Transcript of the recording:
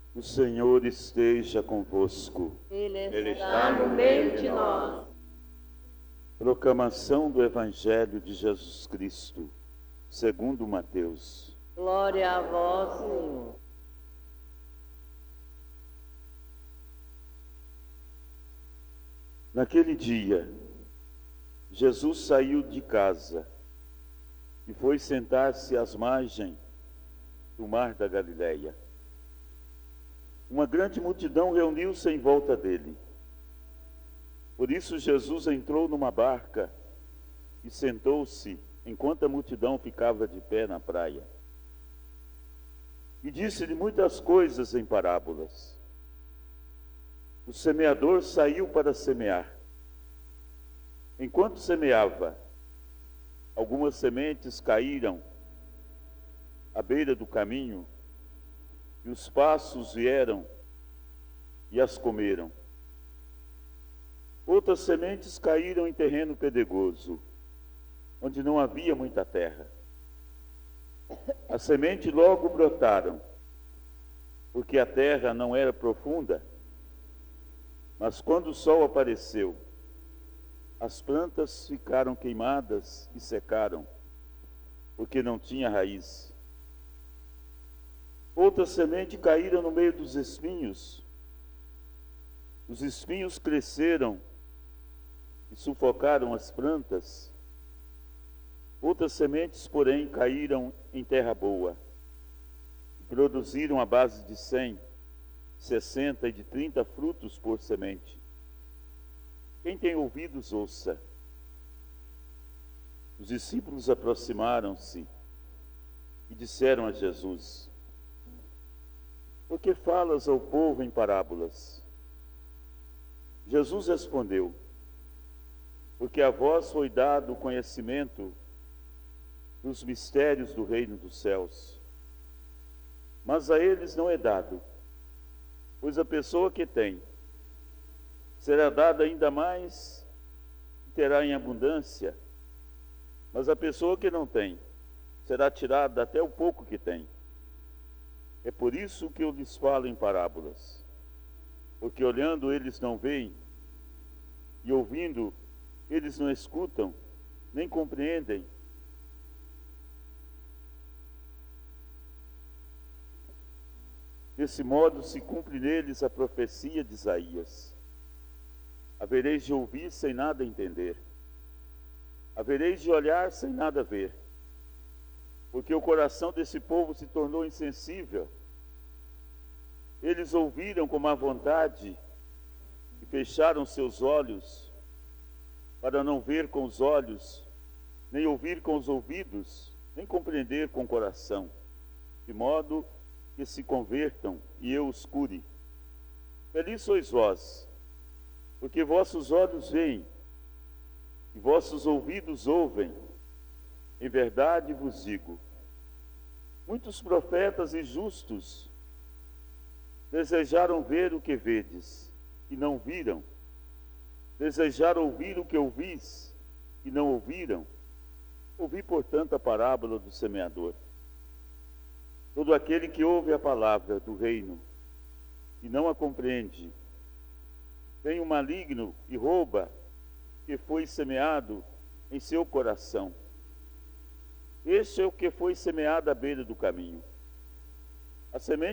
O Senhor esteja convosco. Ele está no meio de nós. Proclamação do Evangelho de Jesus Cristo, segundo Mateus. Glória a vós, Senhor. Naquele dia, Jesus saiu de casa e foi sentar-se às margens do mar da Galileia. Uma grande multidão reuniu-se em volta dele. Por isso Jesus entrou numa barca e sentou-se enquanto a multidão ficava de pé na praia. E disse-lhe muitas coisas em parábolas. O semeador saiu para semear. Enquanto semeava, algumas sementes caíram à beira do caminho, e os passos vieram e as comeram. Outras sementes caíram em terreno pedregoso, onde não havia muita terra. As sementes logo brotaram, porque a terra não era profunda. Mas quando o sol apareceu, as plantas ficaram queimadas e secaram, porque não tinha raiz. Outras sementes caíram no meio dos espinhos. Os espinhos cresceram e sufocaram as plantas. Outras sementes, porém, caíram em terra boa e produziram a base de 100, 60 e de 30 frutos por semente. Quem tem ouvidos, ouça. Os discípulos aproximaram-se e disseram a Jesus: por que falas ao povo em parábolas? Jesus respondeu: porque a vós foi dado o conhecimento dos mistérios do reino dos céus, mas a eles não é dado, pois a pessoa que tem será dada ainda mais e terá em abundância, mas a pessoa que não tem será tirada até o pouco que tem. É por isso que eu lhes falo em parábolas, porque olhando eles não veem, e ouvindo eles não escutam, nem compreendem. Desse modo se cumpre neles a profecia de Isaías: havereis de ouvir sem nada entender, havereis de olhar sem nada ver, porque o coração desse povo se tornou insensível. Eles ouviram com má vontade e fecharam seus olhos, para não ver com os olhos, nem ouvir com os ouvidos, nem compreender com o coração, de modo que se convertam e eu os cure. Felizes sois vós, porque vossos olhos veem e vossos ouvidos ouvem. Em verdade vos digo, muitos profetas e justos desejaram ver o que vedes e não viram, desejaram ouvir o que ouvis e não ouviram. Ouvi, portanto, a parábola do semeador. Todo aquele que ouve a palavra do reino e não a compreende, vem o maligno e rouba o que foi semeado em seu coração. Este é o que foi semeado à beira do caminho. A semente